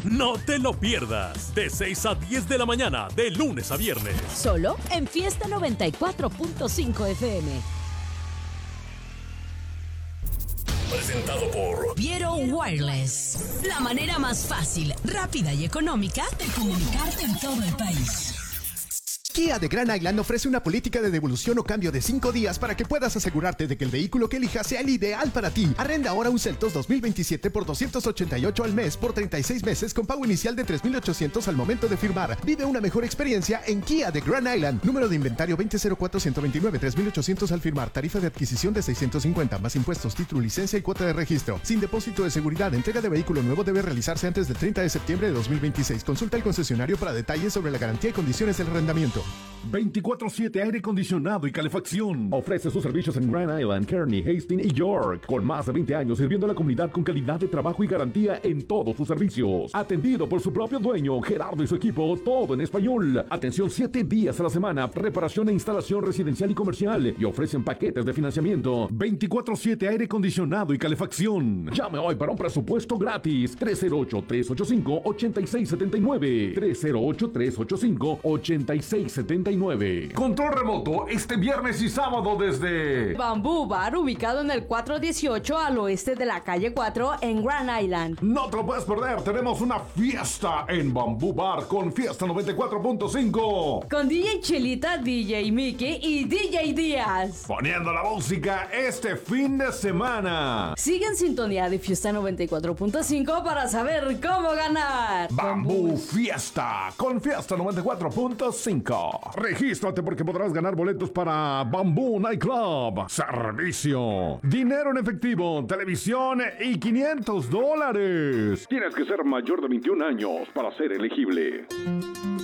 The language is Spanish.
No te lo pierdas. De 6 a 10 de la mañana, de lunes a viernes. Solo en Fiesta 94.5 FM. Presentado por Viero Wireless. La manera más fácil, rápida y económica de comunicarte en todo el país. Kia de Grand Island ofrece una política de devolución o cambio de 5 días para que puedas asegurarte de que el vehículo que elijas sea el ideal para ti. Arrenda ahora un Seltos 2027 por $288 al mes por 36 meses con pago inicial de $3,800 al momento de firmar. Vive una mejor experiencia en Kia de Grand Island. Número de inventario 204129, $3,800 al firmar. Tarifa de adquisición de $650 más impuestos, título, licencia y cuota de registro. Sin depósito de seguridad. Entrega de vehículo nuevo debe realizarse antes del 30 de septiembre de 2026. Consulta al concesionario para detalles sobre la garantía y condiciones del arrendamiento. 24/7 aire acondicionado y calefacción. Ofrece sus servicios en Grand Island, Kearney, Hastings y York. Con más de 20 años sirviendo a la comunidad con calidad de trabajo y garantía en todos sus servicios. Atendido por su propio dueño, Gerardo y su equipo, todo en español. Atención 7 días a la semana. Reparación e instalación residencial y comercial. Y ofrecen paquetes de financiamiento. 24/7 aire acondicionado y calefacción. Llame hoy para un presupuesto gratis. 308-385-8679. 308-385-8679. Control remoto este viernes y sábado desde Bamboo Bar, ubicado en el 418 al oeste de la calle 4 en Grand Island. No te lo puedes perder, tenemos una fiesta en Bamboo Bar con Fiesta 94.5. Con DJ Chelita, DJ Mickey y DJ Díaz. Poniendo la música este fin de semana. Sigue en sintonía de Fiesta 94.5 para saber cómo ganar. Bamboo Fiesta con Fiesta 94.5. Regístrate porque podrás ganar boletos para Bamboo Nightclub. Servicio, dinero en efectivo, televisión y $500. Tienes que ser mayor de 21 años para ser elegible.